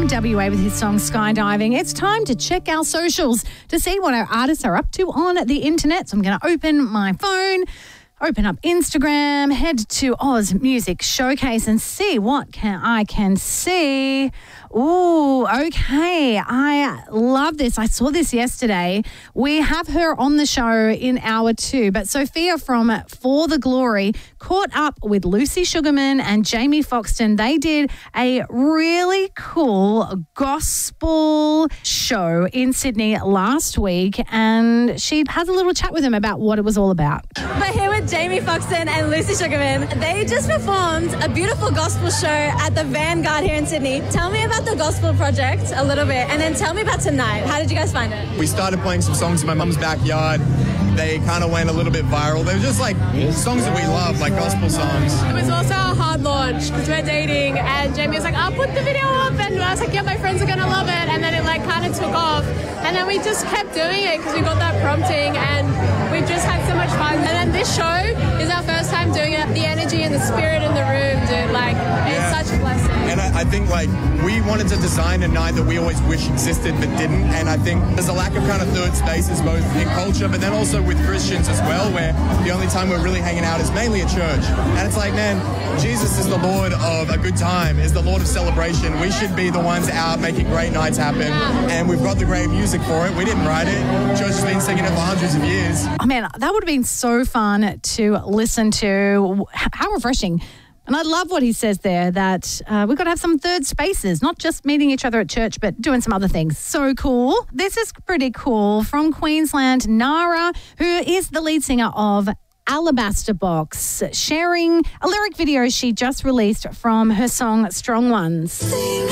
from WA with his song Skydiving. It's time to check our socials to see what our artists are up to on the internet. So I'm going to open my phone, open up Instagram, head to Oz Music Showcase and see what I can see. Ooh, okay. I love this. I saw this yesterday. We have her on the show in hour 2, but Sophia from For the Glory caught up with Lucy Sugarman and Jamie Foxton. They did a really cool gospel show in Sydney last week, and she has a little chat with them about what it was all about. We're here with Jamie Foxton and Lucy Sugarman. They just performed a beautiful gospel show at the Vanguard here in Sydney. Tell me about the gospel project a little bit, and then tell me about tonight. How did you guys find it? We started playing some songs in my mum's backyard. They kind of went a little bit viral. They were just like songs that we love, like gospel songs. It was also a hard launch because we're dating, and Jamie was like, I'll put the video up, and I was like, yeah, my friends are gonna love it. And then it like kind of took off, and then we just kept doing it because we got that prompting, and we just had so much fun. And then this show is our first time doing it. The energy and the spirit in the room, dude, like it's such a blessing. And I think like we wanted to design a night that we always wish existed but didn't, and I think there's a lack of kind of third spaces both in culture but then also with Christians as well, where the only time we're really hanging out is mainly at church. And it's like, man, Jesus is the Lord of a good time, is the Lord of celebration. We should be the ones out making great nights happen, and we've got the great music for it. We didn't write it. Church has been singing it for hundreds of years. Oh man, that would have been so fun to listen to. How refreshing. And I love what he says there, that we've got to have some third spaces, not just meeting each other at church, but doing some other things. So cool. This is pretty cool. From Queensland, Nara, who is the lead singer of Alabaster Box, sharing a lyric video she just released from her song Strong Ones.